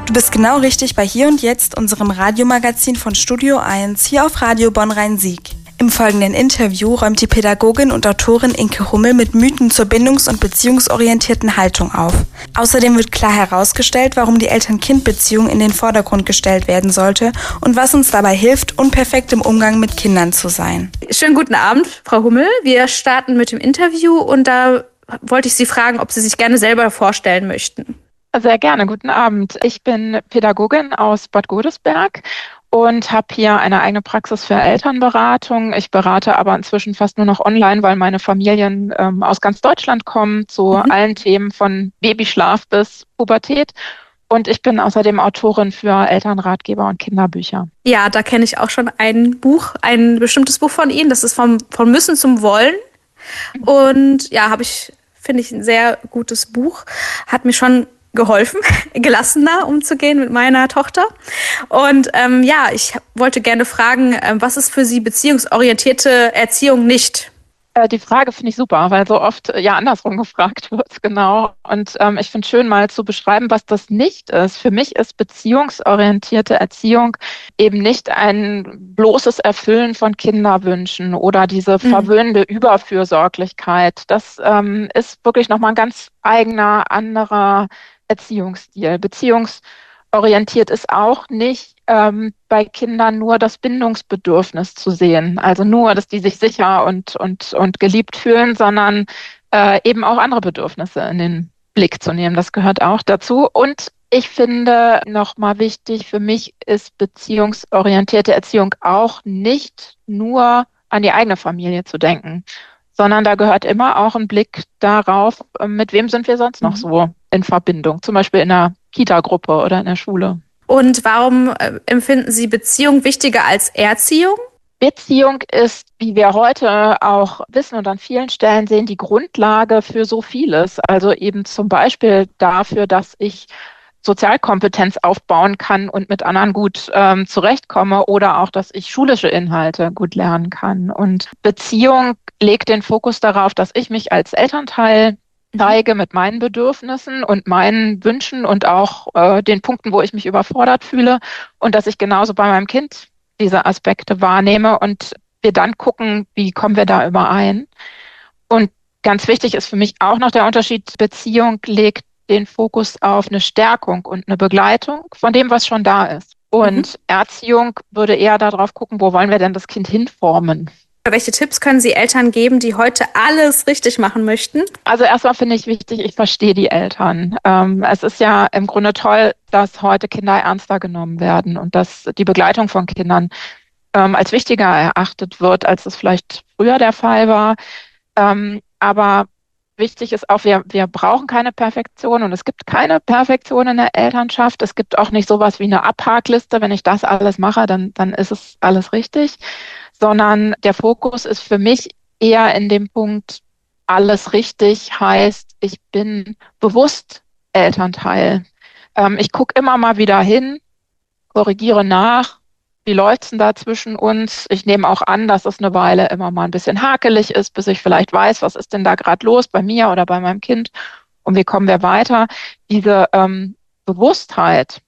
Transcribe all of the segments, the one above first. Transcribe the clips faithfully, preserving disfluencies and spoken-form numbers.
Du bist genau richtig bei Hier und Jetzt, unserem Radiomagazin von Studio eins, hier auf Radio Bonn-Rhein-Sieg. Im folgenden Interview räumt die Pädagogin und Autorin Inke Hummel mit Mythen zur bindungs- und beziehungsorientierten Haltung auf. Außerdem wird klar herausgestellt, warum die Eltern-Kind-Beziehung in den Vordergrund gestellt werden sollte und was uns dabei hilft, unperfekt im Umgang mit Kindern zu sein. Schönen guten Abend, Frau Hummel. Wir starten mit dem Interview und da wollte ich Sie fragen, ob Sie sich gerne selber vorstellen möchten. Sehr gerne, guten Abend. Ich bin Pädagogin aus Bad Godesberg und habe hier eine eigene Praxis für Elternberatung. Ich berate aber inzwischen fast nur noch online, weil meine Familien ähm, aus ganz Deutschland kommen, zu mhm. allen Themen von Babyschlaf bis Pubertät. Und ich bin außerdem Autorin für Elternratgeber und Kinderbücher. Ja, da kenne ich auch schon ein Buch, ein bestimmtes Buch von Ihnen. Das ist vom, von Müssen zum Wollen. Und ja, habe ich, finde ich, ein sehr gutes Buch. Hat mir schon geholfen, gelassener umzugehen mit meiner Tochter. Und ähm, ja, ich wollte gerne fragen, ähm, was ist für Sie beziehungsorientierte Erziehung nicht? Äh, die Frage finde ich super, weil so oft äh, ja andersrum gefragt wird, genau. Und ähm, ich finde es schön, mal zu beschreiben, was das nicht ist. Für mich ist beziehungsorientierte Erziehung eben nicht ein bloßes Erfüllen von Kinderwünschen oder diese mhm. verwöhnende Überfürsorglichkeit. Das ähm, ist wirklich nochmal ein ganz eigener, anderer Erziehungsstil. Beziehungsorientiert ist auch nicht ähm, bei Kindern nur das Bindungsbedürfnis zu sehen. Also nur, dass die sich sicher und, und, und geliebt fühlen, sondern äh, eben auch andere Bedürfnisse in den Blick zu nehmen. Das gehört auch dazu. Und ich finde nochmal wichtig, für mich ist beziehungsorientierte Erziehung auch nicht nur an die eigene Familie zu denken, sondern da gehört immer auch ein Blick darauf, mit wem sind wir sonst noch so in Verbindung, zum Beispiel in einer Kita-Gruppe oder in der Schule. Und warum äh, empfinden Sie Beziehung wichtiger als Erziehung? Beziehung ist, wie wir heute auch wissen und an vielen Stellen sehen, die Grundlage für so vieles. Also eben zum Beispiel dafür, dass ich Sozialkompetenz aufbauen kann und mit anderen gut ähm, zurechtkomme oder auch, dass ich schulische Inhalte gut lernen kann. Und Beziehung legt den Fokus darauf, dass ich mich als Elternteil zeige mit meinen Bedürfnissen und meinen Wünschen und auch äh, den Punkten, wo ich mich überfordert fühle und dass ich genauso bei meinem Kind diese Aspekte wahrnehme und wir dann gucken, wie kommen wir da überein. Und ganz wichtig ist für mich auch noch der Unterschied, Beziehung legt den Fokus auf eine Stärkung und eine Begleitung von dem, was schon da ist. Und mhm. Erziehung würde eher darauf gucken, wo wollen wir denn das Kind hinformen. Welche Tipps können Sie Eltern geben, die heute alles richtig machen möchten? Also erstmal finde ich wichtig, ich verstehe die Eltern. Ähm, es ist ja im Grunde toll, dass heute Kinder ernster genommen werden und dass die Begleitung von Kindern ähm, als wichtiger erachtet wird, als es vielleicht früher der Fall war. Ähm, aber wichtig ist auch, wir, wir brauchen keine Perfektion und es gibt keine Perfektion in der Elternschaft. Es gibt auch nicht sowas wie eine Abhakliste. Wenn ich das alles mache, dann, dann ist es alles richtig. Sondern der Fokus ist für mich eher in dem Punkt, alles richtig heißt, ich bin bewusst Elternteil. Ähm, ich gucke immer mal wieder hin, korrigiere nach, wie läuft's denn da zwischen uns? Ich nehme auch an, dass es eine Weile immer mal ein bisschen hakelig ist, bis ich vielleicht weiß, was ist denn da gerade los bei mir oder bei meinem Kind und wie kommen wir weiter. Diese ähm, Bewusstheit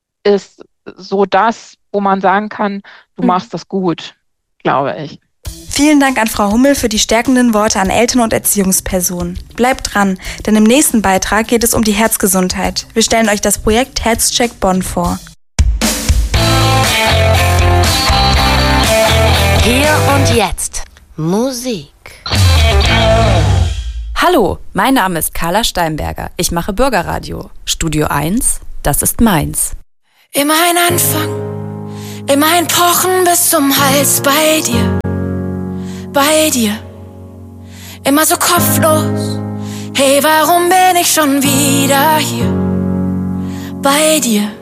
ist so das, wo man sagen kann, du Mhm. machst das gut, glaube ich. Vielen Dank an Frau Hummel für die stärkenden Worte an Eltern und Erziehungspersonen. Bleibt dran, denn im nächsten Beitrag geht es um die Herzgesundheit. Wir stellen euch das Projekt Herzcheck Bonn vor. Hier und jetzt Musik. Hallo, mein Name ist Carla Steinberger. Ich mache Bürgerradio. Studio eins, das ist meins. Immer ein Anfang, immer ein Pochen bis zum Hals bei dir, bei dir. Immer so kopflos, hey, warum bin ich schon wieder hier bei dir?